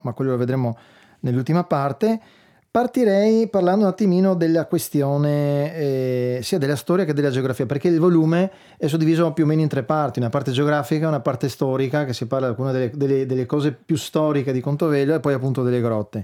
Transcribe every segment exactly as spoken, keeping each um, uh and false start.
ma quello lo vedremo nell'ultima parte. Partirei parlando un attimino della questione eh, sia della storia che della geografia, perché il volume è suddiviso più o meno in tre parti: una parte geografica, una parte storica, che si parla di alcune delle, delle, delle cose più storiche di Contovello, e poi appunto delle grotte.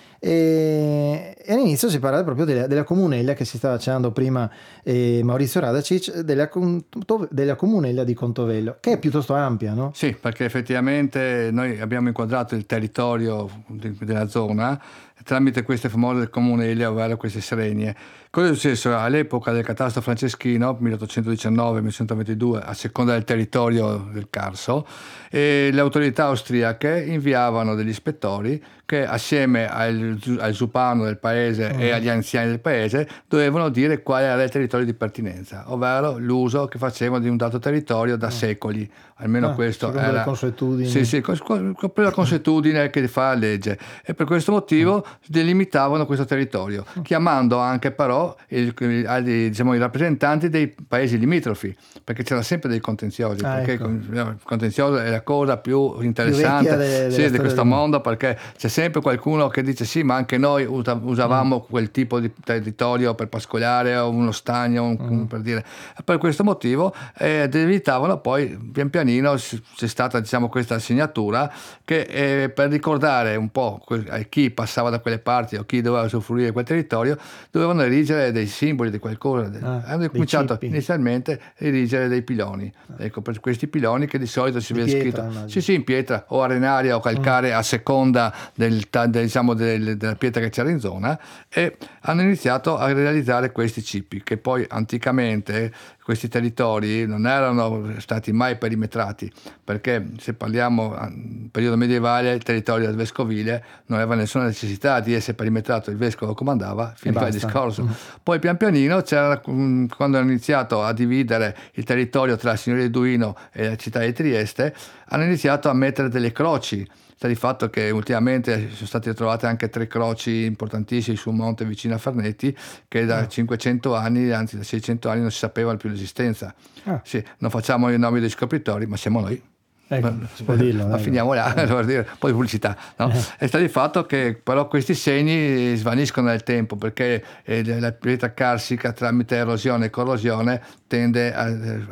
E, e all'inizio si parla proprio della, della comunella che si stava accennando prima eh, Maurizio Radacic, della, della comunella di Contovello, che è piuttosto ampia, no? Sì, perché effettivamente noi abbiamo inquadrato il territorio della zona tramite queste famose comunelle, ovvero queste serenie. Cosa è successo? All'epoca del catasto franceschino, milleottocentodiciannove milleottocentoventidue, a seconda del territorio del Carso, e le autorità austriache inviavano degli ispettori che assieme al, al zupano del paese mm. e agli anziani del paese dovevano dire quale era il territorio di pertinenza, ovvero l'uso che facevano di un dato territorio da mm. secoli. Almeno ah, questo era la consuetudine. Sì, sì, con la consuetudine che fa la legge, e per questo motivo mm. delimitavano questo territorio, mm. chiamando anche però il, il, diciamo, i rappresentanti dei paesi limitrofi, perché c'era sempre dei contenziosi, ah, perché ecco. il contenzioso è la cosa più interessante più de, sì, di questo mondo, perché c'è sempre qualcuno che dice sì, ma anche noi usavamo mm. quel tipo di territorio per pascolare, o uno stagno, un, mm. per dire. Per questo motivo eh, delimitavano, poi pian pianino c'è stata, diciamo, questa segnatura che eh, per ricordare un po' a chi passava da quelle parti o chi doveva usufruire quel territorio, dovevano erigere dei simboli di qualcosa. Ah, hanno cominciato cippi. inizialmente a erigere dei piloni, ah. ecco, per questi piloni che di solito si vede scritto immagino. sì sì in pietra o arenaria o calcarea mm. a seconda del, del, diciamo, del, della pietra che c'era in zona, e hanno iniziato a realizzare questi cippi, che poi anticamente questi territori non erano stati mai perimetrati, perché se parliamo del periodo medievale, il territorio del vescovile non aveva nessuna necessità di essere perimetrato, il vescovo comandava, finiva il discorso. Mm. Poi pian pianino c'era, quando hanno iniziato a dividere il territorio tra la signoria di Duino e la città di Trieste, hanno iniziato a mettere delle croci. Sta di fatto che ultimamente sono state trovate anche tre croci importantissime su un monte vicino a Farnetti, che da ah. cinquecento anni, anzi da seicento anni, non si sapeva più l'esistenza. Ah. Sì, non facciamo i nomi dei scopritori, ma siamo noi. Ecco, si può dirlo, ma finiamo là, eh. dire, poi pubblicità, no? eh. E sta di fatto che però questi segni svaniscono nel tempo, perché eh, la pietra carsica tramite erosione e corrosione tende a,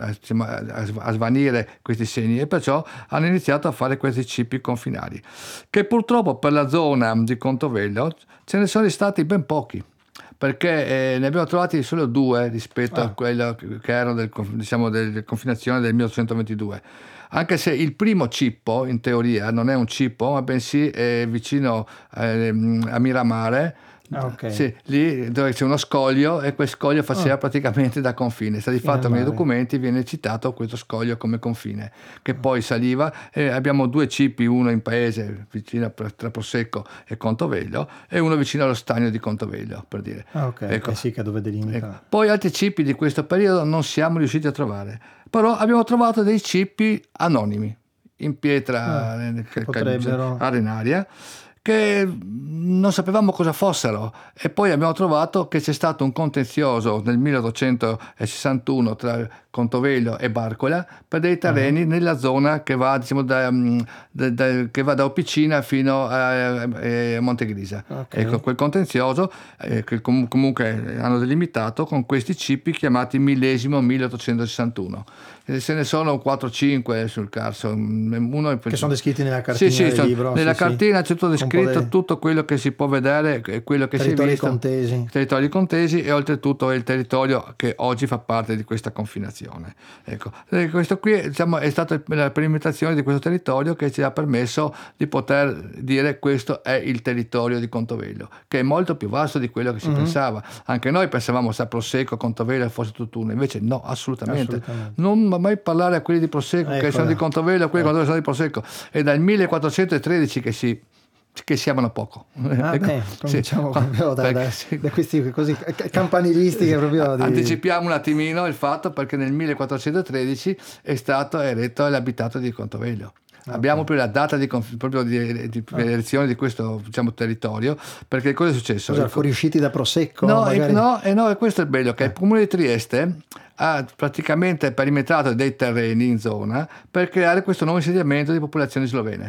a, a, a svanire questi segni, e perciò hanno iniziato a fare questi cippi confinari, che purtroppo per la zona di Contovello ce ne sono stati ben pochi, perché eh, ne abbiamo trovati solo due rispetto ah. a quello che erano del, diciamo, delle confinazioni del milleottocentoventidue. Anche se il primo cippo, in teoria, non è un cippo, ma bensì è vicino eh, a Miramare, ah, okay. sì, lì dove c'è uno scoglio, e quel scoglio faceva oh. praticamente da confine. Sta di fatto che nei documenti viene citato questo scoglio come confine, che oh. poi saliva, e abbiamo due cippi, uno in paese vicino tra Prosecco e Contovello, e uno vicino allo stagno di Contovello, per dire. Ah, ok, ecco. Eh sì, che dove delimita. Ecco. Poi altri cippi di questo periodo non siamo riusciti a trovare, però abbiamo trovato dei cippi anonimi in pietra ah, potrebbero... arenaria, che non sapevamo cosa fossero, e poi abbiamo trovato che c'è stato un contenzioso nel milleottocentosessantuno tra Contovello e Barcola per dei terreni uh-huh. nella zona che va, diciamo, da, da, da, che va da Opicina fino a, a Montegrisa. Okay. Ecco, quel contenzioso eh, che com- comunque hanno delimitato con questi cippi chiamati millesimo milleottocentosessantuno. E se ne sono quattro cinque sul Carso, uno che sono descritti nella cartina sì, sì, del libro. Nella sì, cartina sì. c'è tutto descritto, de... tutto quello che si può vedere, quello che territori si è visto, contesi. territori contesi, e oltretutto è il territorio che oggi fa parte di questa confinazione. Ecco, questo qui, diciamo, è stata la perimetrazione di questo territorio che ci ha permesso di poter dire questo è il territorio di Contovello, che è molto più vasto di quello che si mm-hmm. pensava. Anche noi pensavamo se a Prosecco, Contovello fosse tutt'uno, invece no, assolutamente, assolutamente. Non mai parlare a quelli di Prosecco, ecco, che sono di Contovello, a quelli che sono di Prosecco. È dal millequattrocentotredici che si che si amano poco. Ah, ecco, beh, cominciamo sì. proprio da, perché, da, sì. da questi così campanilisti che proprio di... Anticipiamo un attimino il fatto, perché nel millequattrocentotredici è stato eretto l'abitato di Contovello. Okay. Abbiamo proprio la data di, proprio di, di ah. elezione di questo, diciamo, territorio, perché cosa è successo? Cosa, fuoriusciti da Prosecco? No, magari? e, no, e no, e questo è il bello, che eh. il comune di Trieste ha praticamente perimetrato dei terreni in zona per creare questo nuovo insediamento di popolazioni slovene.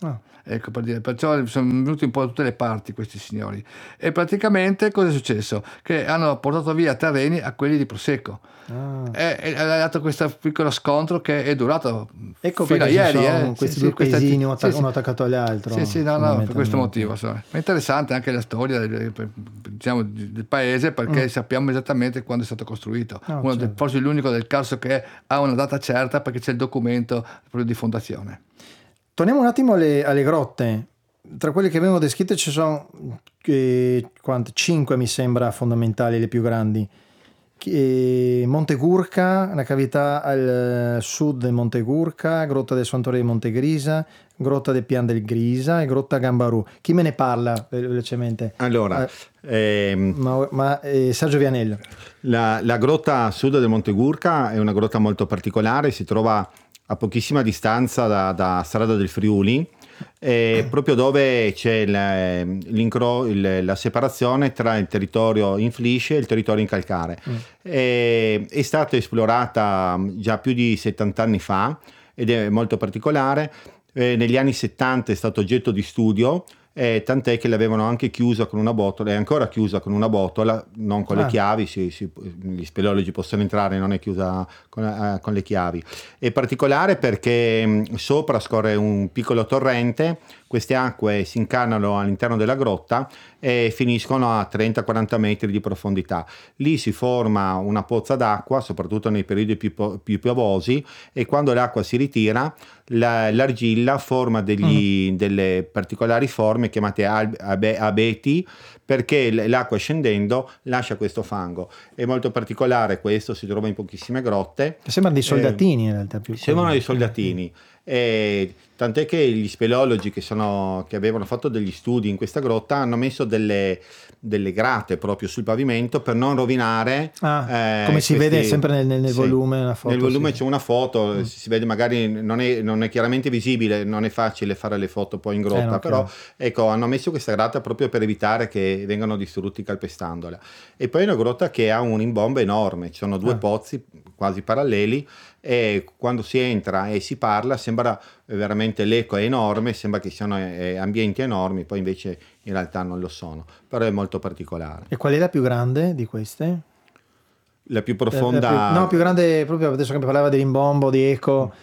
Ah. Ecco, per dire, perciò sono venuti un po' da tutte le parti questi signori. E praticamente cosa è successo? Che hanno portato via terreni a quelli di Prosecco. Ah. E, e ha dato questo piccolo scontro che è durato Ecco fino a perché ci ieri. sono eh. questi Sì, due sì, questa- paesini, uno, sì, atta- sì. uno attaccato all'altro. Sì, sì, no, no, per questo fondamentalmente. motivo. Insomma. Ma è interessante anche la storia del, per- diciamo, del paese, perché Mm. sappiamo esattamente quando è stato costruito. No, Uno dei- certo. forse l'unico del Carso che ha una data certa, perché c'è il documento proprio di fondazione. Torniamo un attimo alle, alle grotte. Tra quelle che abbiamo descritte ci sono eh, quante? Cinque, mi sembra, fondamentali, le più grandi. Che- Monte Gurka, una cavità al sud del Monte Gurka, Grotta del Santuario di Monte Grisa, Grotta del Pian del Grisa e Grotta Gambarù. Chi me ne parla ve- velocemente? Allora, Eh, ehm, ma, ma, eh, Sergio Vianello. la, la grotta a sud del Monte Gurka è una grotta molto particolare, si trova a pochissima distanza da, da Strada del Friuli, eh, proprio dove c'è la, l'incro- il- la separazione tra il territorio in flisce e il territorio in calcare. Mm. Eh, è stata esplorata già più di settanta anni fa ed è molto particolare. Eh, negli anni settanta è stato oggetto di studio, eh, tant'è che l'avevano anche chiusa con una botola, è ancora chiusa con una botola, non con Ah. le chiavi, si- si- gli speleologi possono entrare, non è chiusa con, eh, con le chiavi. È particolare perché mh, sopra scorre un piccolo torrente, queste acque si incanalano all'interno della grotta e finiscono a trenta quaranta metri di profondità. Lì si forma una pozza d'acqua, soprattutto nei periodi più, po- più piovosi, e quando l'acqua si ritira la- l'argilla forma degli, delle particolari forme chiamate al- abe- abeti, perché l- l'acqua scendendo lascia questo fango. È molto particolare questo, si trova in pochissime grotte. Che sembrano dei soldatini in realtà. Più Sembrano dei quelli. soldatini. E tant'è che gli speleologi che, sono, che avevano fatto degli studi in questa grotta hanno messo delle, delle grate proprio sul pavimento per non rovinare. Ah, eh, come si questi- vede sempre nel, nel, nel sì. volume una foto. Nel volume sì. c'è una foto, Mm. si vede magari non è, non è chiaramente visibile, non è facile fare le foto poi in grotta, Eh, no, però chiaro. ecco, hanno messo questa grata proprio per evitare che vengano distrutti calpestandola. E poi è una grotta che ha un'imbomba enorme, ci sono due Ah. pozzi quasi paralleli, e quando si entra e si parla sembra veramente, l'eco è enorme, sembra che siano eh, ambienti enormi, poi invece in realtà non lo sono, però è molto particolare. E qual è la più grande di queste? La più La- la profonda... più- no, più grande proprio adesso che parlava di rimbombo, di eco,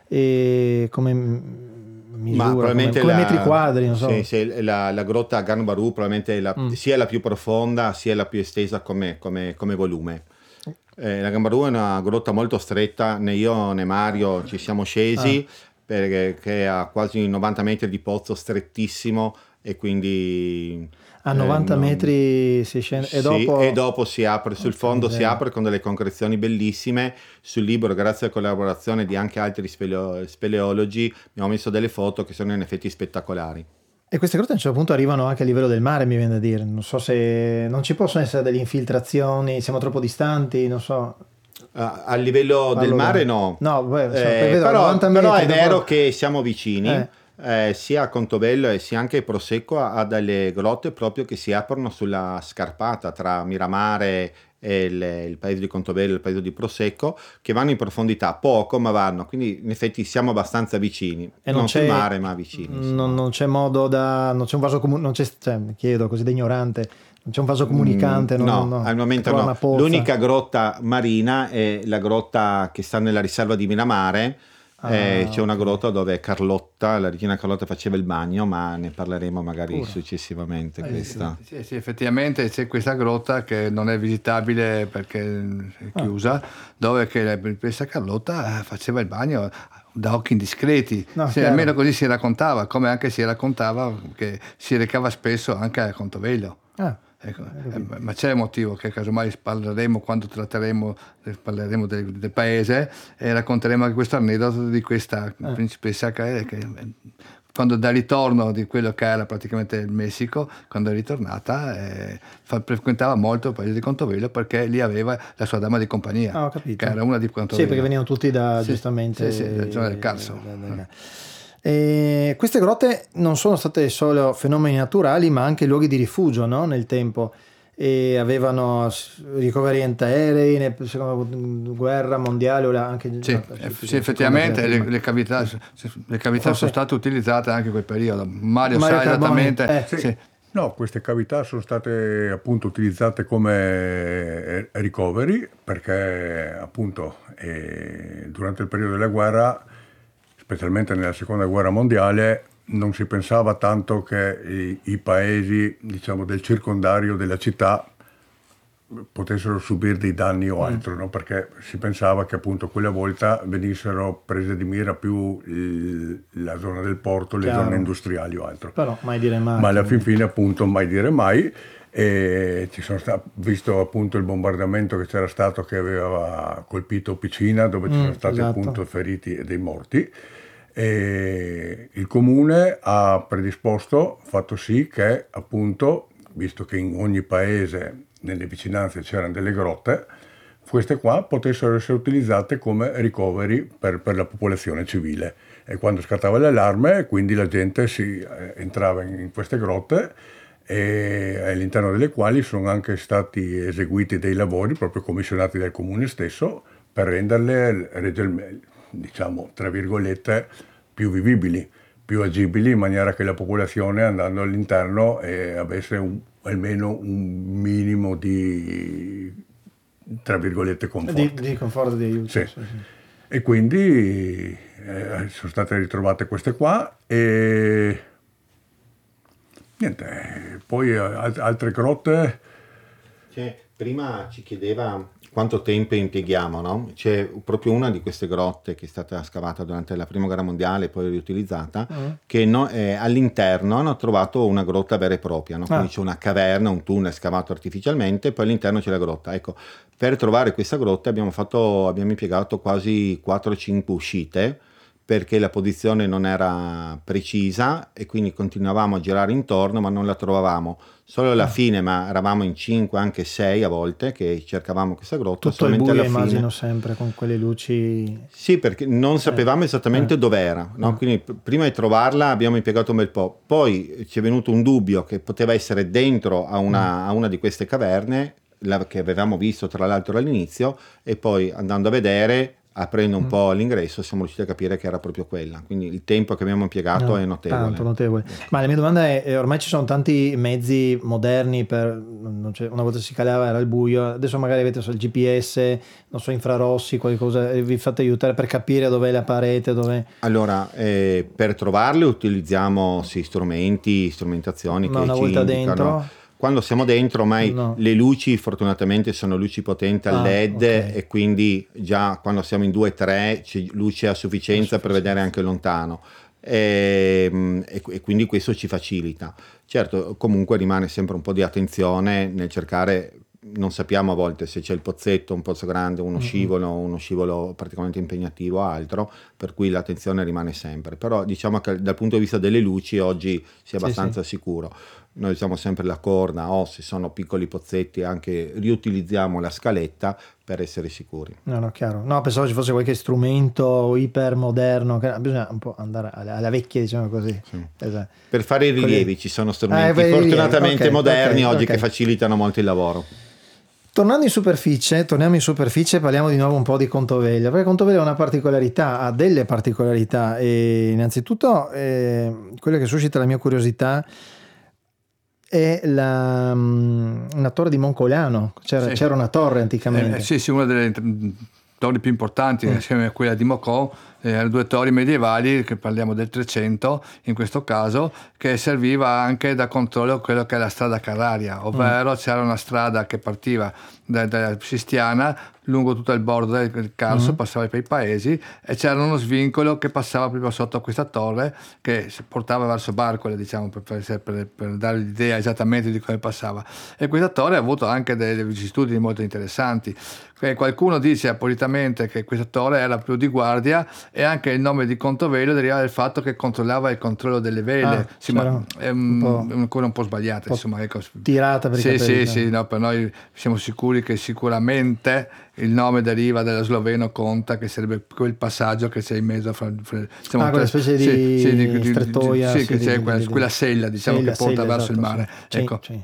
e come m- misura, Ma come, probabilmente come la, metri quadri, non so. sì, sì, la, la grotta Gambarù probabilmente è la, Mm. sia la più profonda sia la più estesa come, come, come volume. Eh, la Gambarù è una grotta molto stretta, né io né Mario ci siamo scesi perché ha quasi novanta metri di pozzo strettissimo e quindi A eh, novanta non- metri si scende e Sì, dopo, e dopo si apre sul Porca fondo, si miseria. apre con delle concrezioni bellissime. Sul libro, grazie alla collaborazione di anche altri speleo- speleologi, abbiamo messo delle foto che sono in effetti spettacolari. E queste grotte a un certo punto arrivano anche a livello del mare, mi viene da dire. Non so se non ci possono essere delle infiltrazioni, siamo troppo distanti, non so. A, a livello del Parlo mare da- no, No, beh, insomma, Eh, vedo però, novanta però è metri, vero dopo- che siamo vicini. Eh. Eh, sia a Contobello e sia anche Prosecco ha, ha delle grotte proprio che si aprono sulla scarpata tra Miramare e il, il paese di Contobello e il paese di Prosecco, che vanno in profondità poco ma vanno, quindi in effetti siamo abbastanza vicini, E non, non sul c'è- mare ma vicini. insomma. non, non c'è modo da, non c'è un vaso comu- non c'è, cioè, chiedo così da ignorante, non c'è un vaso comunicante, Mm, non- no, no, al momento trova no. una pozza. L'unica grotta marina è la grotta che sta nella riserva di Miramare. Ah, Eh, c'è una ok. grotta dove Carlotta, la regina Carlotta, faceva il bagno, ma ne parleremo magari Pure. successivamente. Eh, questa. Sì, sì, effettivamente c'è questa grotta che non è visitabile perché è chiusa, dove che la principessa Carlotta eh, faceva il bagno da occhi indiscreti. No, Sì, chiaro. almeno così si raccontava, come anche si raccontava che si recava spesso anche a Contoveglio. Ah, Ecco, eh, ma c'è un motivo che casomai parleremo quando tratteremo, eh, parleremo del, del paese e racconteremo anche questo aneddoto di questa Eh. principessa che, che eh, quando da ritorno di quello che era praticamente il Messico, quando è ritornata eh, fa- frequentava molto il paese di Contoveglio perché lì aveva la sua dama di compagnia, Ah, ho capito. che era una di sì, Contoveglio. perché venivano tutti da, Sì, giustamente, sì, sì, dalla zona del Carso. da- da- da- E queste grotte non sono state solo fenomeni naturali, ma anche luoghi di rifugio, no? Nel tempo. e avevano ricoveri antiaerei nella seconda guerra mondiale o anche sì, no, sì effettivamente le, le cavità, le cavità sono state utilizzate anche in quel periodo. Mario, Mario sa Carboni, esattamente eh. sì. Sì. No, queste cavità sono state appunto utilizzate come ricoveri perché appunto eh, durante il periodo della guerra, specialmente nella seconda guerra mondiale, non si pensava tanto che i, i paesi, diciamo, del circondario della città potessero subire dei danni o altro, mm. no? Perché si pensava che appunto quella volta venissero prese di mira più il, la zona del porto, le Chiaro. Zone industriali o altro. Però mai dire mai. Ma alla fin fine appunto mai dire mai. E ci sono stato, visto appunto il bombardamento che c'era stato che aveva colpito Picina, dove mm, ci sono stati esatto. appunto feriti e dei morti. E il comune ha predisposto, fatto sì che appunto, visto che in ogni paese nelle vicinanze c'erano delle grotte, queste qua potessero essere utilizzate come ricoveri per, per la popolazione civile. E quando scattava l'allarme, quindi la gente si eh, entrava in, in queste grotte e all'interno delle quali sono anche stati eseguiti dei lavori proprio commissionati dal comune stesso per renderle, diciamo, tra virgolette, più vivibili, più agibili, in maniera che la popolazione andando all'interno eh, avesse un, almeno un minimo di, tra virgolette, conforto. Di, di conforto, di aiuto. Sì. Sì, sì. E quindi eh, sono state ritrovate queste qua e niente, poi altre grotte. Cioè, prima ci chiedeva quanto tempo impieghiamo, no? C'è proprio una di queste grotte che è stata scavata durante la prima guerra mondiale e poi riutilizzata, mm. che no, eh, all'interno hanno trovato una grotta vera e propria, no? Quindi ah. c'è una caverna, un tunnel scavato artificialmente, poi all'interno c'è la grotta. Ecco, per trovare questa grotta abbiamo fatto, abbiamo impiegato quasi quattro cinque uscite, perché la posizione non era precisa e quindi continuavamo a girare intorno ma non la trovavamo. Solo alla ah. fine, ma eravamo in cinque, anche sei a volte, che cercavamo questa grotta. Tutto il buio, alla fine. Immagino sempre, con quelle luci... Sì, perché non sapevamo eh. esattamente eh. dov'era, no? eh. Quindi p- prima di trovarla abbiamo impiegato un bel po'. Poi ci è venuto un dubbio che poteva essere dentro a una, mm. a una di queste caverne, la, che avevamo visto tra l'altro all'inizio, e poi andando a vedere... aprendo un mm. po' l'ingresso siamo riusciti a capire che era proprio quella, quindi il tempo che abbiamo impiegato no, è notevole. Tanto notevole. Ma la mia domanda è, ormai ci sono tanti mezzi moderni per, non c'è, una volta si calava era il buio, adesso magari avete so, il G P S, non so, infrarossi, qualcosa, e vi fate aiutare per capire dov'è la parete, dov'è... Allora, eh, per trovarle utilizziamo sì, strumenti, strumentazioni ma che una ci volta indicano. Dentro... Quando siamo dentro ormai no. le luci fortunatamente sono luci potenti a ah, L E D okay. e quindi già quando siamo in due tre c'è luce a sufficienza per vedere anche lontano e, e, e quindi questo ci facilita. Certo, comunque rimane sempre un po' di attenzione nel cercare, non sappiamo a volte se c'è il pozzetto, un pozzo grande, uno mm-hmm. scivolo, uno scivolo particolarmente impegnativo o altro, per cui l'attenzione rimane sempre. Però diciamo che dal punto di vista delle luci oggi si è abbastanza sì, sì. sicuro. Noi usiamo sempre la corna o se sono piccoli pozzetti anche riutilizziamo la scaletta per essere sicuri. No, no, chiaro. No, pensavo ci fosse qualche strumento ipermoderno, che bisogna un po' andare alla, alla vecchia, diciamo così. Sì. Esatto. Per fare i rilievi Quelli... ci sono strumenti ah, fortunatamente okay, moderni okay, oggi okay. che facilitano molto il lavoro. Tornando in superficie, torniamo in superficie e parliamo di nuovo un po' di Contoveglia, perché Contoveglia ha una particolarità, ha delle particolarità e innanzitutto eh, quello che suscita la mia curiosità è la, um, una torre di Moncolano, c'era, sì. c'era una torre anticamente. Eh, sì, sì, una delle torri più importanti mm. insieme a quella di Mocò, eh, due torri medievali, che parliamo del trecento in questo caso, che serviva anche da controllo a quello che è la strada carraria, ovvero mm. c'era una strada che partiva da, da Sistiana lungo tutto il bordo del Carso, mm. passava per i paesi e c'era uno svincolo che passava proprio sotto a questa torre che si portava verso Barcola, diciamo, per, per, per, per dare l'idea esattamente di come passava. E questa torre ha avuto anche delle vicissitudini molto interessanti. Qualcuno dice appositamente che questa torre era più di guardia e anche il nome di Contoveglia deriva dal fatto che controllava il controllo delle vele. Ah, sì, ma è un, un ancora un po' sbagliata, po' insomma, ecco. Tirata per sì, i capelli. Sì, sì, no, per noi siamo sicuri che sicuramente il nome deriva dallo sloveno conta, che sarebbe quel passaggio che c'è in mezzo fra, fra diciamo, ah, quella specie di, sì, sì, di strettoia, sì, sì, che di, c'è di, quella, di, quella sella, diciamo, sella, che porta sella, verso esatto, il mare. Sì, ecco. sì.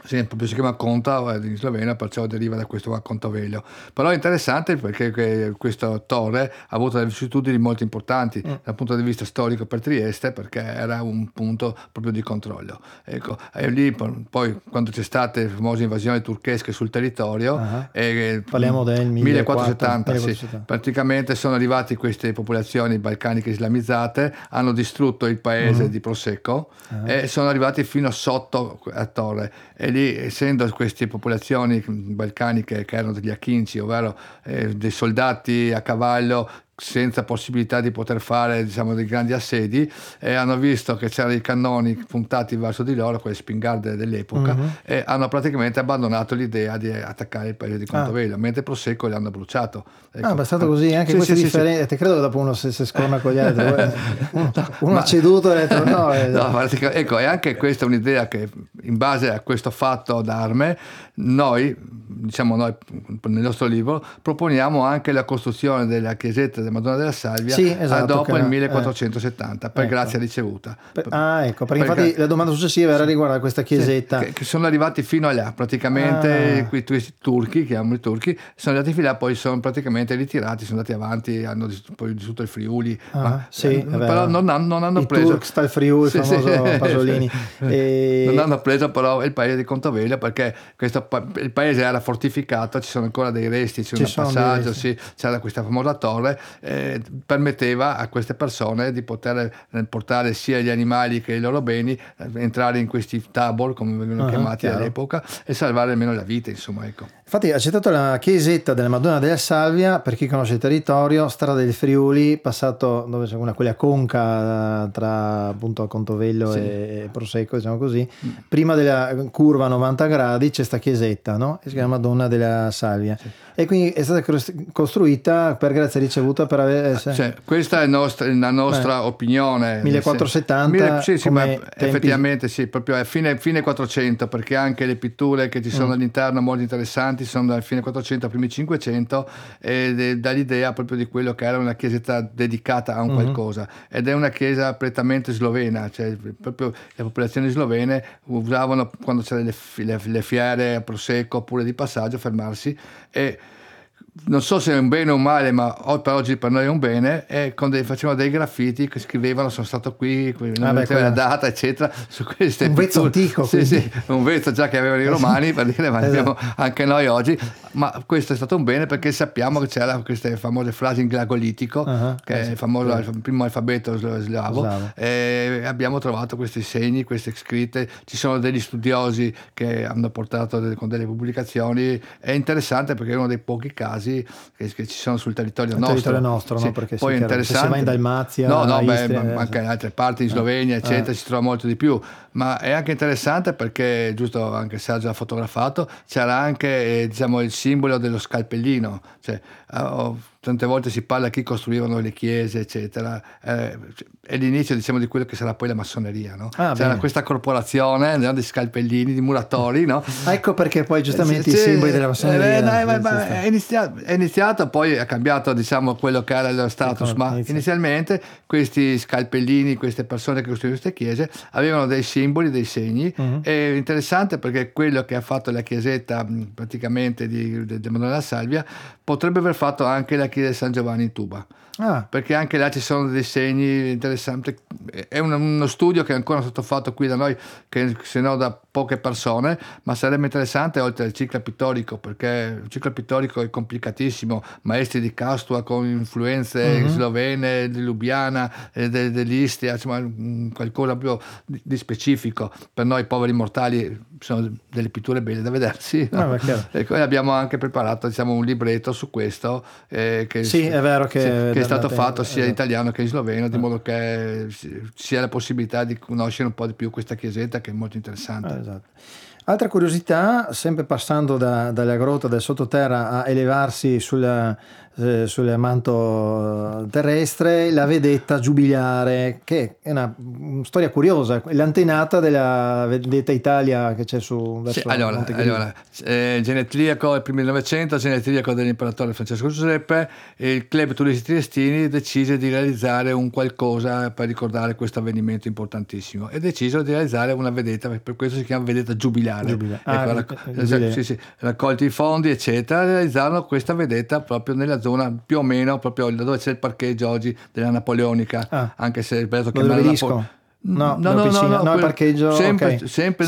Sì, proprio si chiama Conta in sloveno, perciò deriva da questo qua Contovelio. Però è interessante perché che questa torre ha avuto delle vicissitudini molto importanti mm. dal punto di vista storico per Trieste, perché era un punto proprio di controllo. Ecco, e lì poi quando c'è state le famose invasioni turchesche sul territorio, uh-huh. e, parliamo del millequattrocentosettanta, sì, praticamente sono arrivate queste popolazioni balcaniche islamizzate, hanno distrutto il paese uh-huh. di Prosecco uh-huh. e sono arrivati fino sotto a torre, e lì, essendo queste popolazioni balcaniche che erano degli achinci, ovvero eh, dei soldati a cavallo senza possibilità di poter fare, diciamo, dei grandi assedi, e hanno visto che c'erano i cannoni puntati verso di loro, quelle spingarde dell'epoca, uh-huh. e hanno praticamente abbandonato l'idea di attaccare il paese di Contovelio, ah. mentre Prosecco li hanno bruciato. Ecco. Ah, è stato così, anche sì, queste sì, differenze, sì, sì. Credo che dopo uno si, si scorna con gli altri, uno, uno ma, ha ceduto e ha detto no. È... no ecco, e anche questa è un'idea che in base a questo fatto d'arme noi, diciamo noi nel nostro libro, proponiamo anche la costruzione della chiesetta Madonna della Salvia, sì, esatto, dopo il era, millequattrocentosettanta eh, per ecco. grazia ricevuta. Per, ah ecco, perché per infatti gra- la domanda successiva era riguardo a questa chiesetta. Sì, che, che sono arrivati fino a là, praticamente ah. questi turchi, chiamiamoli i turchi, sono arrivati fino là, poi sono praticamente ritirati, sono andati avanti, hanno poi distrutto il Friuli, ah, ma, sì, eh, però non, hanno, non hanno I preso... Turks sta il Friuli, il sì, famoso sì. Pasolini. E... non hanno preso però il paese di Contovelio, perché questo, il paese era fortificato, ci sono ancora dei resti, c'è un passaggio, sì, c'era questa famosa torre, eh, permetteva a queste persone di poter portare sia gli animali che i loro beni, entrare in questi tabor, come venivano uh-huh, chiamati chiaro. all'epoca, e salvare almeno la vita, insomma, ecco. Infatti ha citato la chiesetta della Madonna della Salvia, per chi conosce il territorio, strada del Friuli, passato dove c'è una quella conca tra appunto Contovelio sì. e Prosecco, diciamo così, mm. prima della curva a novanta gradi c'è sta chiesetta, no? E si chiama Madonna della Salvia. Sì. E quindi è stata costruita per grazia ricevuta per avere... Cioè, questa è nostra, la nostra Beh, opinione. millequattrocentosettanta Sì, sì, ma tempi... effettivamente sì, proprio a fine, fine quattrocento, perché anche le pitture che ci sono mm. all'interno molto interessanti sono dal fine quattrocento primi cinquecento, ed dall'idea proprio di quello che era una chiesetta dedicata a un mm-hmm. qualcosa, ed è una chiesa prettamente slovena, cioè proprio le popolazioni slovene usavano, quando c'erano le, le, le fiere a Prosecco oppure di passaggio, fermarsi, e non so se è un bene o un male, ma per oggi per noi è un bene, e con dei, facevano dei graffiti che scrivevano sono stato qui, non ah, beh, la data eccetera, su queste un vezzo antico, sì, sì, un vezzo già che avevano i romani, per dire, ma esatto. abbiamo anche noi oggi, ma questo è stato un bene perché sappiamo che c'era queste famose frasi in glagolitico, uh-huh, che eh, è il famoso sì. il primo alfabeto slavo, e abbiamo trovato questi segni, queste scritte, ci sono degli studiosi che hanno portato delle, con delle pubblicazioni, è interessante perché è uno dei pochi casi che, che ci sono sul territorio il nostro, territorio nostro sì. no? Perché poi è interessante, se si va in Dalmazia, no, no, beh, Istria, anche in altre parti in Slovenia eh. eccetera eh. si trova molto di più, ma è anche interessante perché, giusto, anche Sergio ha fotografato, c'era anche eh, diciamo il simbolo dello scalpellino, cioè oh, tante volte si parla chi costruivano le chiese eccetera, eh, è l'inizio, diciamo, di quello che sarà poi la massoneria, no? Ah, c'era bene. Questa corporazione, no, di scalpellini, di muratori, no? Ecco perché poi giustamente eh, i simboli della massoneria eh, no, ma, ma è, iniziato, è iniziato, poi è cambiato, diciamo, quello che era lo status, ma inizia. inizialmente questi scalpellini, queste persone che costruivano queste chiese avevano dei simboli, dei segni, uh-huh. È interessante perché quello che ha fatto la chiesetta praticamente di, di, di Madonna della Salvia potrebbe aver fatto anche la chiesa di San Giovanni in Tuba. Ah. Perché anche là ci sono dei segni interessanti, è un, uno studio che è ancora stato fatto qui da noi, che se no da poche persone, ma sarebbe interessante oltre al ciclo pittorico, perché il ciclo pittorico è complicatissimo, maestri di Castua con influenze uh-huh. slovene, di Lubiana, eh, de, dell'Istria, insomma qualcosa proprio di, di specifico. Per noi poveri mortali sono delle pitture belle da vedersi, no? Ah, e poi abbiamo anche preparato, diciamo, un libretto su questo, eh, che, sì, è vero che, sì, che è stato te, fatto sia in esatto. italiano che in sloveno, di modo che sia la possibilità di conoscere un po' di più questa chiesetta, che è molto interessante. Ah, esatto. Altra curiosità, sempre passando da, dalla grotta del sottoterra a elevarsi sulla, eh, sul manto terrestre, la vedetta giubilare, che è una, una storia curiosa, l'antenata della vedetta Italia che c'è su verso sì, allora, Monte Grillo. Allora, eh, genetriaco del primo Novecento, genetriaco dell'imperatore Francesco Giuseppe, e il club turisti triestini decise di realizzare un qualcosa per ricordare questo avvenimento importantissimo, e decisero di realizzare una vedetta, per questo si chiama vedetta giubilare. giubilare. Giubilare. Ah, ecco, il- racc- il esatto, giubileo. sì, sì, raccolti i fondi eccetera, realizzarono questa vedetta proprio nella zona più o meno proprio dove c'è il parcheggio oggi della Napoleonica, Ah. anche se è bello Lo chiamare dell'Obelisco? Napo- No, no, no, no, piscina. no, No, il quel- parcheggio, sempre, ok. sempre